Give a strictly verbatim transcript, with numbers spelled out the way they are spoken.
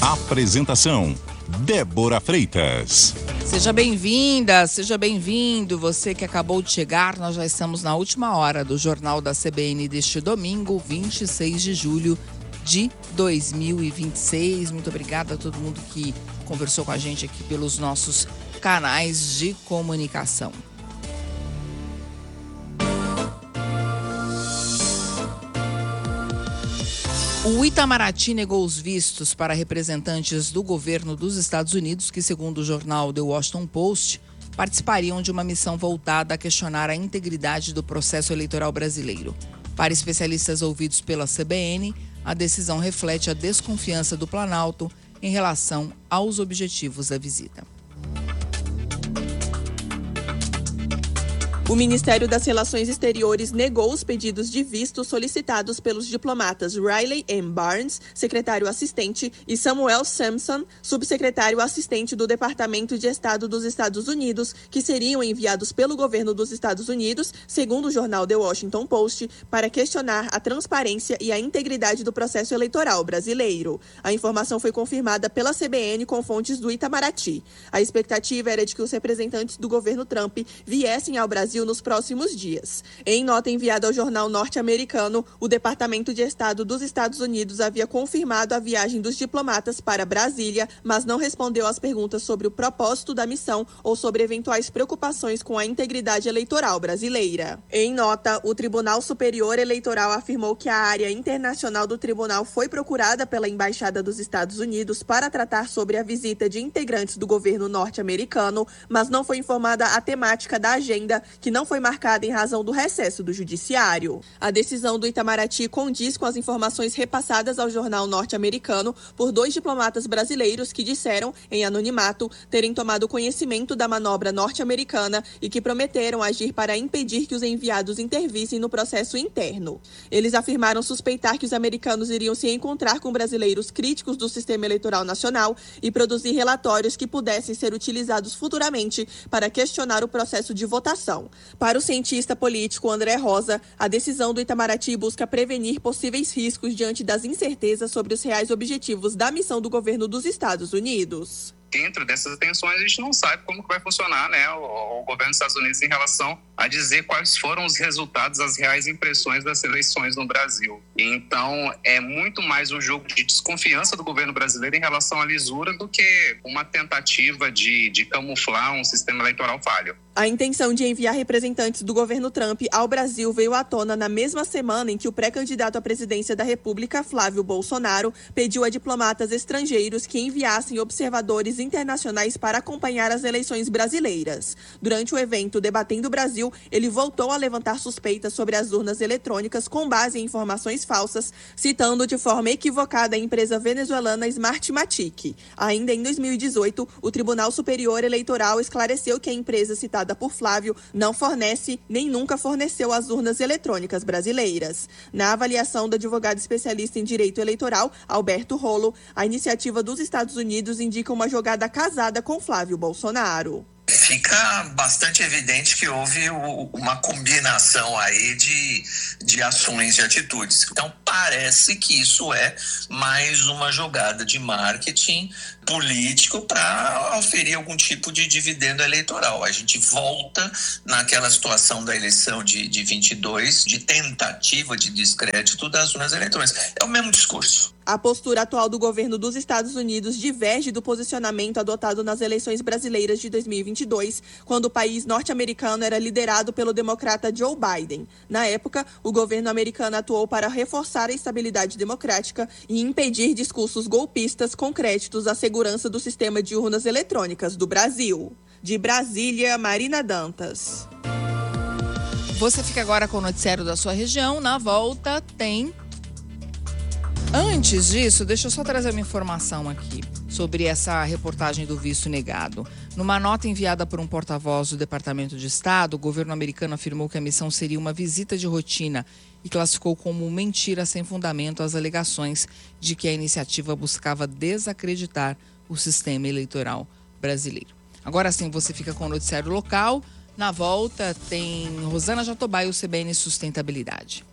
Apresentação: Débora Freitas. Seja bem-vinda, seja bem-vindo. Você que acabou de chegar, nós já estamos na última hora do Jornal da C B N deste domingo, vinte e seis de julho de dois mil e vinte e seis. Muito obrigada a todo mundo que conversou com a gente aqui pelos nossos canais de comunicação. O Itamaraty negou os vistos para representantes do governo dos Estados Unidos que, segundo o jornal The Washington Post, participariam de uma missão voltada a questionar a integridade do processo eleitoral brasileiro. Para especialistas ouvidos pela C B N, a decisão reflete a desconfiança do Planalto em relação aos objetivos da visita. O Ministério das Relações Exteriores negou os pedidos de visto solicitados pelos diplomatas Riley M. Barnes, secretário assistente, e Samuel Sampson, subsecretário assistente do Departamento de Estado dos Estados Unidos, que seriam enviados pelo governo dos Estados Unidos, segundo o jornal The Washington Post, para questionar a transparência e a integridade do processo eleitoral brasileiro. A informação foi confirmada pela C B N com fontes do Itamaraty. A expectativa era de que os representantes do governo Trump viessem ao Brasil nos próximos dias. Em nota enviada ao jornal norte-americano, o Departamento de Estado dos Estados Unidos havia confirmado a viagem dos diplomatas para Brasília, mas não respondeu às perguntas sobre o propósito da missão ou sobre eventuais preocupações com a integridade eleitoral brasileira. Em nota, o Tribunal Superior Eleitoral afirmou que a área internacional do tribunal foi procurada pela Embaixada dos Estados Unidos para tratar sobre a visita de integrantes do governo norte-americano, mas não foi informada a temática da agenda, que não foi marcada em razão do recesso do judiciário. A decisão do Itamaraty condiz com as informações repassadas ao jornal norte-americano por dois diplomatas brasileiros que disseram, em anonimato, terem tomado conhecimento da manobra norte-americana e que prometeram agir para impedir que os enviados intervissem no processo interno. Eles afirmaram suspeitar que os americanos iriam se encontrar com brasileiros críticos do sistema eleitoral nacional e produzir relatórios que pudessem ser utilizados futuramente para questionar o processo de votação. Para o cientista político André Rosa, a decisão do Itamaraty busca prevenir possíveis riscos diante das incertezas sobre os reais objetivos da missão do governo dos Estados Unidos. Dentro dessas tensões, a gente não sabe como que vai funcionar, né, o, o governo dos Estados Unidos em relação a dizer quais foram os resultados, as reais impressões das eleições no Brasil. Então, é muito mais um jogo de desconfiança do governo brasileiro em relação à lisura do que uma tentativa de, de camuflar um sistema eleitoral falho. A intenção de enviar representantes do governo Trump ao Brasil veio à tona na mesma semana em que o pré-candidato à presidência da República, Flávio Bolsonaro, pediu a diplomatas estrangeiros que enviassem observadores internacionais para acompanhar as eleições brasileiras. Durante o evento Debatendo o Brasil, ele voltou a levantar suspeitas sobre as urnas eletrônicas com base em informações falsas, citando de forma equivocada a empresa venezuelana Smartmatic. Ainda em dois mil e dezoito, o Tribunal Superior Eleitoral esclareceu que a empresa citada por Flávio não fornece nem nunca forneceu as urnas eletrônicas brasileiras. Na avaliação do advogado especialista em direito eleitoral, Alberto Rolo, a iniciativa dos Estados Unidos indica uma jogada casada com Flávio Bolsonaro. Fica bastante evidente que houve o, uma combinação aí de, de ações e atitudes. Então, parece que isso é mais uma jogada de marketing político para oferir algum tipo de dividendo eleitoral. A gente volta naquela situação da eleição de, de vinte e dois, de tentativa de descrédito das urnas eletrônicas. É o mesmo discurso. A postura atual do governo dos Estados Unidos diverge do posicionamento adotado nas eleições brasileiras de dois mil e vinte e dois, quando o país norte-americano era liderado pelo democrata Joe Biden. Na época, o governo americano atuou para reforçar a estabilidade democrática e impedir discursos golpistas com créditos à segurança do sistema de urnas eletrônicas do Brasil. De Brasília, Marina Dantas. Você fica agora com o noticiário da sua região. Na volta tem... Antes disso, deixa eu só trazer uma informação aqui sobre essa reportagem do visto negado. Numa nota enviada por um porta-voz do Departamento de Estado, o governo americano afirmou que a missão seria uma visita de rotina e classificou como mentira sem fundamento as alegações de que a iniciativa buscava desacreditar o sistema eleitoral brasileiro. Agora sim, você fica com o noticiário local. Na volta tem Rosana Jatobá e o C B N Sustentabilidade.